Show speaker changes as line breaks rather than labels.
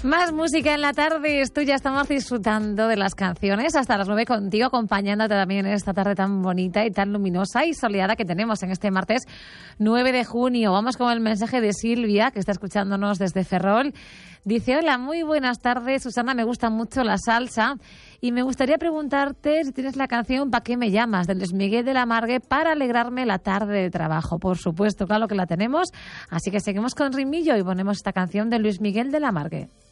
Más música en la tarde, esto ya estamos disfrutando de las canciones hasta las 9 contigo, acompañándote también en esta tarde tan bonita y tan luminosa y soleada que tenemos en este martes 9 de junio. Vamos con el mensaje de Silvia, que está escuchándonos desde Ferrol. Dice: hola, muy buenas tardes, Susana, me gusta mucho la salsa y me gustaría preguntarte si tienes la canción ¿Pa' qué me llamas?, de Luis Miguel de la Margue, para alegrarme la tarde de trabajo. Por supuesto, claro que la tenemos, así que seguimos con ritmillo y ponemos esta canción de Luis Miguel de la Margue.